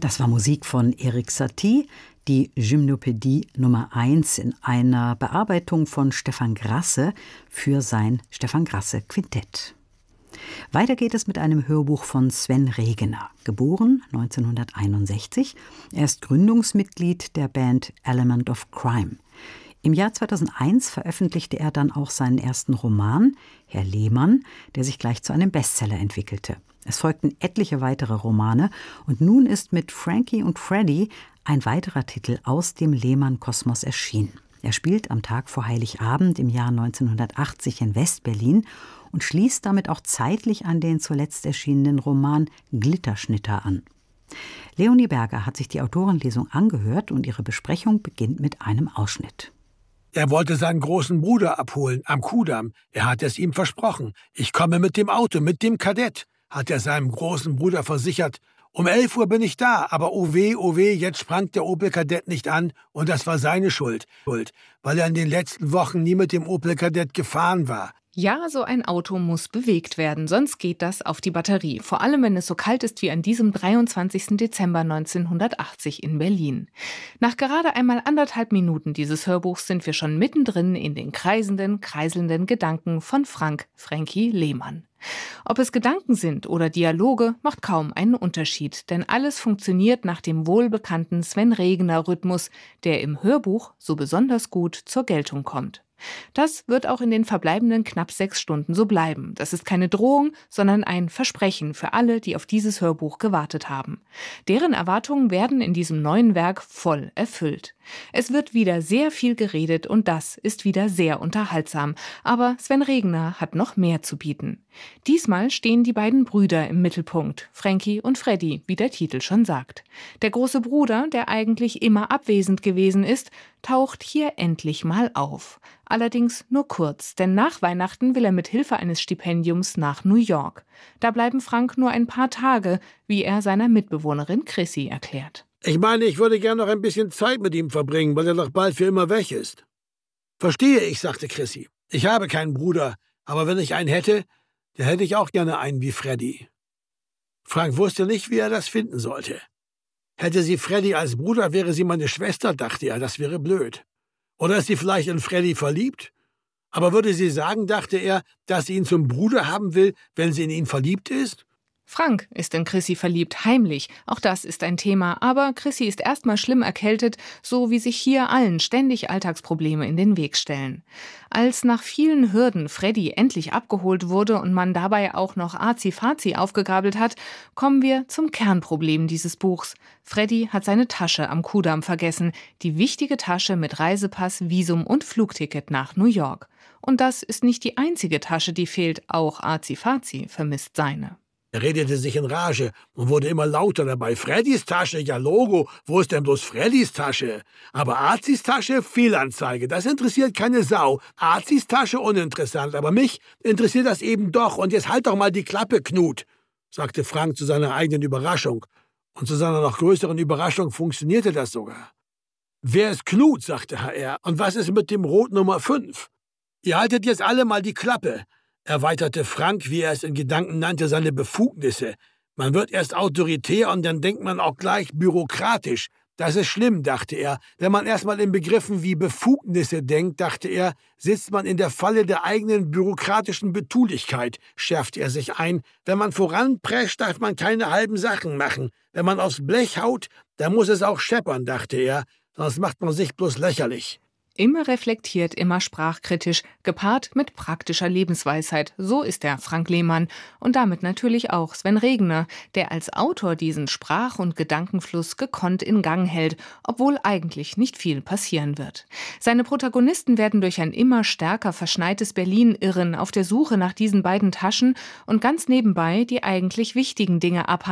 Das war Musik von Erik Satie, die Gymnopädie Nummer 1 in einer Bearbeitung von Stefan Grasse für sein Stefan Grasse Quintett. Weiter geht es mit einem Hörbuch von Sven Regener, geboren 1961. Er ist Gründungsmitglied der Band Element of Crime. Im Jahr 2001 veröffentlichte er dann auch seinen ersten Roman, Herr Lehmann, der sich gleich zu einem Bestseller entwickelte. Es folgten etliche weitere Romane und nun ist mit Frankie und Freddy ein weiterer Titel aus dem Lehmann-Kosmos erschienen. Er spielt am Tag vor Heiligabend im Jahr 1980 in West-Berlin und schließt damit auch zeitlich an den zuletzt erschienenen Roman Glitterschnitter an. Leonie Berger hat sich die Autorenlesung angehört und ihre Besprechung beginnt mit einem Ausschnitt. Er wollte seinen großen Bruder abholen am Kudamm. Er hat es ihm versprochen. Ich komme mit dem Auto, mit dem Kadett, hat er seinem großen Bruder versichert. Um 11 Uhr bin ich da, aber oh weh, jetzt sprang der Opel Kadett nicht an und das war seine Schuld, weil er in den letzten Wochen nie mit dem Opel Kadett gefahren war. Ja, so ein Auto muss bewegt werden, sonst geht das auf die Batterie. Vor allem, wenn es so kalt ist wie an diesem 23. Dezember 1980 in Berlin. Nach gerade einmal 1,5 Minuten dieses Hörbuchs sind wir schon mittendrin in den kreiselnden Gedanken von Frankie Lehmann. Ob es Gedanken sind oder Dialoge, macht kaum einen Unterschied, denn alles funktioniert nach dem wohlbekannten Sven Regener-Rhythmus, der im Hörbuch so besonders gut zur Geltung kommt. Das wird auch in den verbleibenden knapp 6 Stunden so bleiben. Das ist keine Drohung, sondern ein Versprechen für alle, die auf dieses Hörbuch gewartet haben. Deren Erwartungen werden in diesem neuen Werk voll erfüllt. Es wird wieder sehr viel geredet und das ist wieder sehr unterhaltsam. Aber Sven Regener hat noch mehr zu bieten. Diesmal stehen die beiden Brüder im Mittelpunkt, Frankie und Freddy, wie der Titel schon sagt. Der große Bruder, der eigentlich immer abwesend gewesen ist, taucht hier endlich mal auf. Allerdings nur kurz, denn nach Weihnachten will er mit Hilfe eines Stipendiums nach New York. Da bleiben Frank nur ein paar Tage, wie er seiner Mitbewohnerin Chrissy erklärt. Ich meine, ich würde gern noch ein bisschen Zeit mit ihm verbringen, weil er doch bald für immer weg ist. Verstehe ich, sagte Chrissy. Ich habe keinen Bruder, aber wenn ich einen hätte, dann hätte ich auch gerne einen wie Freddy. Frank wusste nicht, wie er das finden sollte. Hätte sie Freddy als Bruder, wäre sie meine Schwester, dachte er, das wäre blöd. Oder ist sie vielleicht in Freddy verliebt? Aber würde sie sagen, dachte er, dass sie ihn zum Bruder haben will, wenn sie in ihn verliebt ist? Frank ist in Chrissy verliebt, heimlich. Auch das ist ein Thema. Aber Chrissy ist erstmal schlimm erkältet, so wie sich hier allen ständig Alltagsprobleme in den Weg stellen. Als nach vielen Hürden Freddy endlich abgeholt wurde und man dabei auch noch Azi-Fazi aufgegabelt hat, kommen wir zum Kernproblem dieses Buchs. Freddy hat seine Tasche am Kudamm vergessen. Die wichtige Tasche mit Reisepass, Visum und Flugticket nach New York. Und das ist nicht die einzige Tasche, die fehlt. Auch Azi-Fazi vermisst seine. Er redete sich in Rage und wurde immer lauter dabei. Freddys Tasche, ja Logo, wo ist denn bloß Freddys Tasche? Aber Azis Tasche, Fehlanzeige, das interessiert keine Sau. Azis Tasche uninteressant, aber mich interessiert das eben doch. Und jetzt halt doch mal die Klappe, Knut, sagte Frank zu seiner eigenen Überraschung. Und zu seiner noch größeren Überraschung funktionierte das sogar. Wer ist Knut, sagte HR, und was ist mit dem Rot Nummer 5? Ihr haltet jetzt alle mal die Klappe, erweiterte Frank, wie er es in Gedanken nannte, seine Befugnisse. Man wird erst autoritär und dann denkt man auch gleich bürokratisch. Das ist schlimm, dachte er. Wenn man erstmal in Begriffen wie Befugnisse denkt, dachte er, sitzt man in der Falle der eigenen bürokratischen Betulichkeit, schärfte er sich ein. Wenn man voranprescht, darf man keine halben Sachen machen. Wenn man aufs Blech haut, dann muss es auch scheppern, dachte er, sonst macht man sich bloß lächerlich. Immer reflektiert, immer sprachkritisch, gepaart mit praktischer Lebensweisheit. So ist er, Frank Lehmann. Und damit natürlich auch Sven Regener, der als Autor diesen Sprach- und Gedankenfluss gekonnt in Gang hält, obwohl eigentlich nicht viel passieren wird. Seine Protagonisten werden durch ein immer stärker verschneites Berlin irren, auf der Suche nach diesen beiden Taschen und ganz nebenbei die eigentlich wichtigen Dinge abhalten.